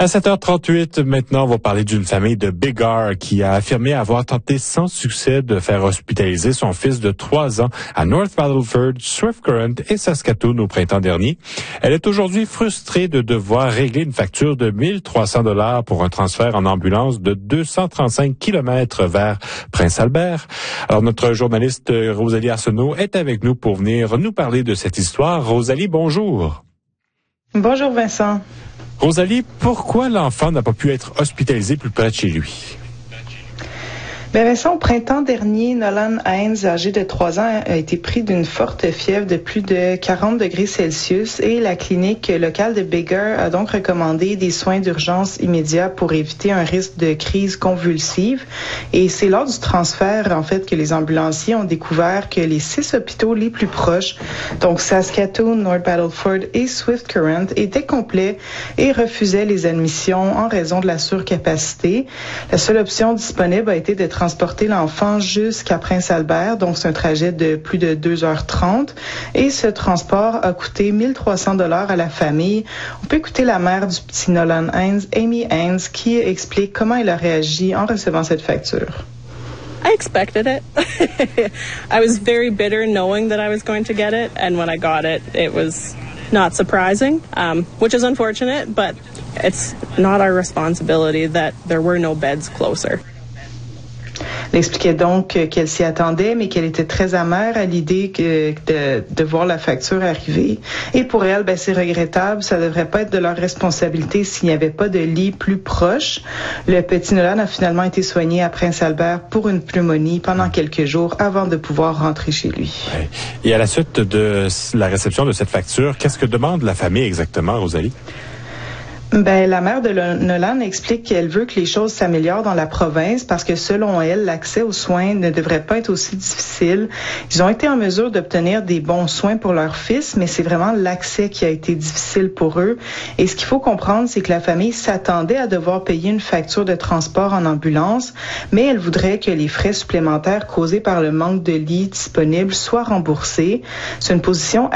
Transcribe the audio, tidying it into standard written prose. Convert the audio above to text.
À 7h38, maintenant, on va parler d'une famille de Biggar qui a affirmé avoir tenté sans succès de faire hospitaliser son fils de 3 ans à North Battleford, Swift Current et Saskatoon au printemps dernier. Elle est aujourd'hui frustrée de devoir régler une facture de 1 300 $ pour un transfert en ambulance de 235 km vers Prince-Albert. Alors, notre journaliste Rosalie Arsenault est avec nous pour venir nous parler de cette histoire. Rosalie, bonjour. Bonjour Vincent. Rosalie, pourquoi l'enfant n'a pas pu être hospitalisé plus près de chez lui? Bien Vincent, au printemps dernier, Nolan Hines, âgé de 3 ans, a été pris d'une forte fièvre de plus de 40 degrés Celsius et la clinique locale de Biggar a donc recommandé des soins d'urgence immédiats pour éviter un risque de crise convulsive. Et c'est lors du transfert, en fait, que les ambulanciers ont découvert que les 6 hôpitaux les plus proches, donc Saskatoon, North Battleford et Swift Current, étaient complets et refusaient les admissions en raison de la surcapacité. La seule option disponible a été de transporter l'enfant jusqu'à Prince-Albert, donc c'est un trajet de plus de 2h30. Et ce transport a coûté 1 300 $ à la famille. On peut écouter la mère du petit Nolan Hines, Amy Hines, qui explique comment elle a réagi en recevant cette facture. I expected it. I was very bitter knowing that I was going to get it, and when I got it, it was not surprising, which is unfortunate, but it's not our responsibility that there were no beds closer. Elle expliquait donc qu'elle s'y attendait, mais qu'elle était très amère à l'idée de voir la facture arriver. Et pour elle, c'est regrettable. Ça devrait pas être de leur responsabilité s'il n'y avait pas de lit plus proche. Le petit Nolan a finalement été soigné à Prince-Albert pour une pneumonie pendant quelques jours avant de pouvoir rentrer chez lui. Et à la suite de la réception de cette facture, qu'est-ce que demande la famille exactement, Rosalie? La mère de Nolan explique qu'elle veut que les choses s'améliorent dans la province parce que selon elle, l'accès aux soins ne devrait pas être aussi difficile. Ils ont été en mesure d'obtenir des bons soins pour leur fils, mais c'est vraiment l'accès qui a été difficile pour eux. Et ce qu'il faut comprendre, c'est que la famille s'attendait à devoir payer une facture de transport en ambulance, mais elle voudrait que les frais supplémentaires causés par le manque de lits disponibles soient remboursés. C'est une position